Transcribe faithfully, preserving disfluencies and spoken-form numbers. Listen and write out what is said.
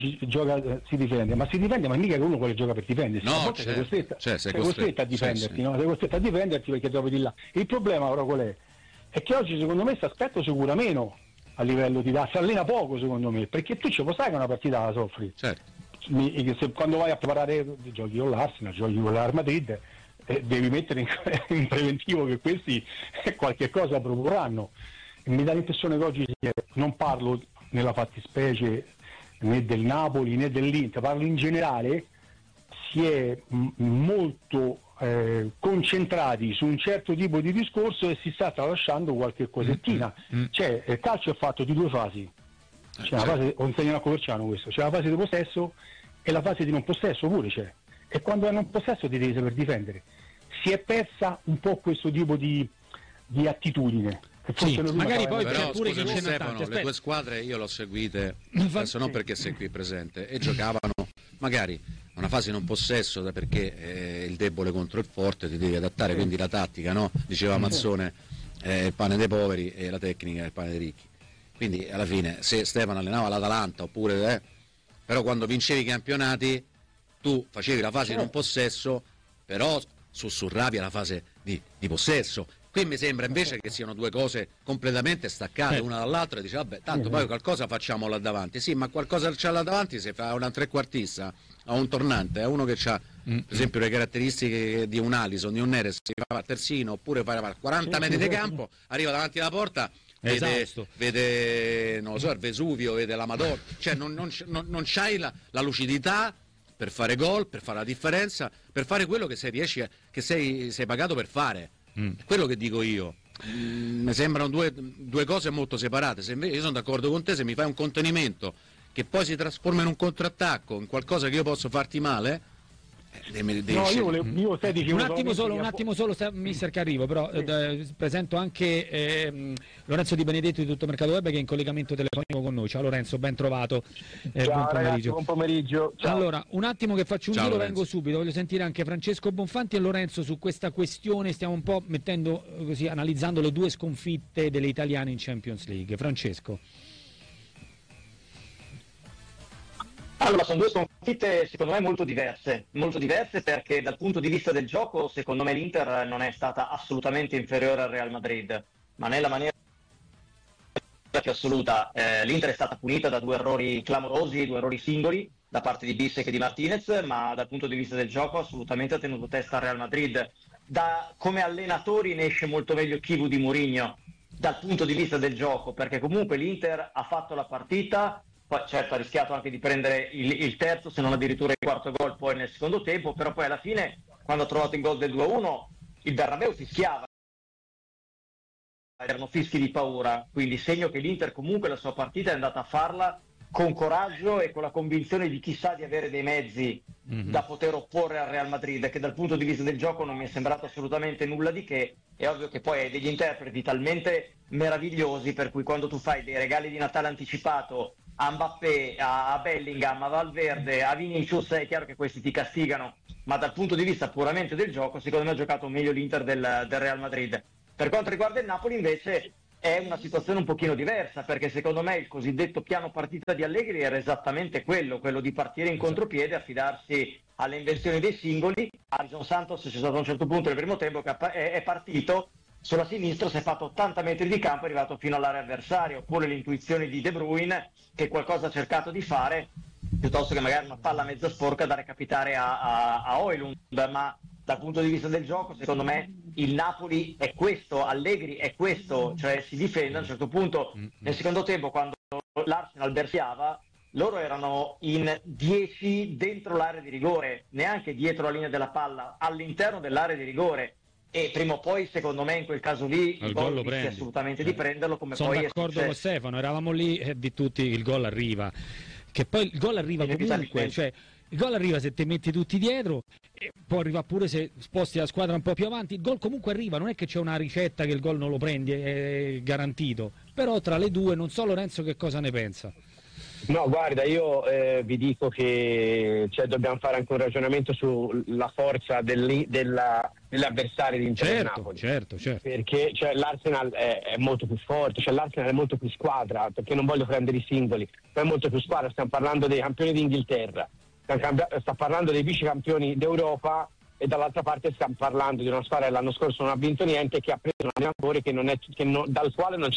gioca, si difende, ma si difende, ma mica che uno che gioca per difendersi, no, a volte certo, sei costretta, cioè, sei sei costretto, costretta a difenderti, sì, no? Sei costretta a difenderti perché trovi di là. Il problema ora qual è? È che oggi secondo me si aspetta sicura meno a livello di si allena poco secondo me, perché tu ci puoi sai che una partita la soffri. Certo. Mi, se, quando vai a preparare giochi con l'Arsenal, giochi con l'Real Madrid, eh, devi mettere in, in preventivo che questi qualche cosa proporranno. E mi dà l'impressione che oggi non parlo nella fattispecie né del Napoli né dell'Inter, parlo in generale, si è m- molto eh, concentrati su un certo tipo di discorso e si sta tralasciando qualche cosettina. Mm-hmm. Cioè, il calcio è fatto di due fasi. C'è certo. una fase, ho insegnato a Coverciano questo, c'è la fase di possesso e la fase di non possesso pure c'è. E quando è non possesso ti devi saper difendere. Si è persa un po' questo tipo di, di attitudine. Sì, magari poi però, c'è pure scusami, chi ce n'ha Stefano, tanti, le tue squadre io le ho seguite, adesso non perché sei qui presente, e giocavano magari una fase non possesso perché eh, il debole contro il forte ti devi adattare, quindi la tattica, no? Diceva Mazzone, è il pane dei poveri e la tecnica è il pane dei ricchi. Quindi alla fine se Stefano allenava l'Atalanta oppure eh, però quando vincevi i campionati tu facevi la fase non possesso, però sussurravi alla fase di, di possesso. Qui mi sembra invece che siano due cose completamente staccate una dall'altra e dice vabbè tanto poi qualcosa facciamo là davanti, sì, ma qualcosa c'è là davanti se fa una trequartista a un tornante, a uno che ha per esempio le caratteristiche di un Alisson, di un Neres, si fa terzino oppure fa quaranta metri di campo, arriva davanti alla porta, vede, esatto. vede non lo so, il Vesuvio, vede la Madonna, cioè non, non, non, non c'hai la, la lucidità per fare gol, per fare la differenza, per fare quello che sei, riesci a, che sei, sei pagato per fare. Mm. Quello che dico io. Mm, mi sembrano due, due cose molto separate. Se invece io sono d'accordo con te, se mi fai un contenimento che poi si trasforma in un contrattacco, in qualcosa che io posso farti male, devi, devi no, io, volevo, io te dicevo un attimo solo, un attimo solo, mister che arrivo, però sì. eh, presento anche eh, Lorenzo Di Benedetto di Tutto Mercato Web che è in collegamento telefonico con noi. Ciao Lorenzo, ben trovato. Eh, Ciao, buon pomeriggio. ragazzi, buon pomeriggio. Ciao. Allora, un attimo che faccio un Ciao, giro, Lorenzo. vengo subito. Voglio sentire anche Francesco Bonfanti e Lorenzo su questa questione. Stiamo un po' mettendo così, analizzando le due sconfitte delle italiane in Champions League. Francesco. Allora, sono due sconfitte secondo me molto diverse, molto diverse perché dal punto di vista del gioco secondo me l'Inter non è stata assolutamente inferiore al Real Madrid, ma nella maniera più assoluta. Eh, L'Inter è stata punita da due errori clamorosi, due errori singoli da parte di Bissek e di Martinez, ma dal punto di vista del gioco assolutamente ha tenuto testa al Real Madrid. Da, come allenatori ne esce molto meglio Chivu di Mourinho dal punto di vista del gioco, perché comunque l'Inter ha fatto la partita. Poi certo ha rischiato anche di prendere il, il terzo, se non addirittura il quarto gol poi nel secondo tempo, però poi alla fine quando ha trovato il gol del due a uno il Bernabeu fischiava, erano fischi di paura, quindi segno che l'Inter comunque la sua partita è andata a farla con coraggio e con la convinzione di chi sa di avere dei mezzi mm-hmm. da poter opporre al Real Madrid, che dal punto di vista del gioco non mi è sembrato assolutamente nulla di che. È ovvio che poi hai degli interpreti talmente meravigliosi per cui quando tu fai dei regali di Natale anticipato a Mbappé, a Bellingham, a Valverde, a Vinicius, è chiaro che questi ti castigano, ma dal punto di vista puramente del gioco secondo me ha giocato meglio l'Inter del, del Real Madrid. Per quanto riguarda il Napoli invece è una situazione un pochino diversa, perché secondo me il cosiddetto piano partita di Allegri era esattamente quello, quello di partire in contropiede, affidarsi alle invenzioni dei singoli. Alisson Santos c'è stato a un certo punto nel primo tempo che è partito sulla sinistra, si è fatto ottanta metri di campo, è arrivato fino all'area avversaria, oppure le intuizioni di De Bruyne che qualcosa ha cercato di fare, piuttosto che magari una palla mezza sporca da recapitare a, a, a Højlund, ma dal punto di vista del gioco secondo me il Napoli è questo, Allegri è questo, cioè si difende. A un certo punto nel secondo tempo quando l'Arsenal bersiava loro erano in dieci dentro l'area di rigore, neanche dietro la linea della palla, all'interno dell'area di rigore, e prima o poi secondo me in quel caso lì il gol rischia assolutamente di prenderlo, come sono poi d'accordo è con Stefano, eravamo lì e di tutti il gol arriva, che poi il gol arriva comunque, cioè il gol arriva se ti metti tutti dietro e può arrivare pure se sposti la squadra un po' più avanti, il gol comunque arriva, non è che c'è una ricetta che il gol non lo prendi, è garantito, però tra le due non so Lorenzo che cosa ne pensa. No, guarda, io eh, vi dico che cioè, dobbiamo fare anche un ragionamento sulla forza dell'i- della, dell'avversario di Inter e Certo, Napoli. certo, certo. Perché cioè, l'Arsenal è, è molto più forte, cioè, l'Arsenal è molto più squadra, perché non voglio prendere i singoli, ma è molto più squadra, stiamo parlando dei campioni d'Inghilterra, stiamo, cambia- stiamo parlando dei vice campioni d'Europa e dall'altra parte stiamo parlando di una squadra che l'anno scorso non ha vinto niente e che ha preso un allenatore che non è, che non- dal quale non c'è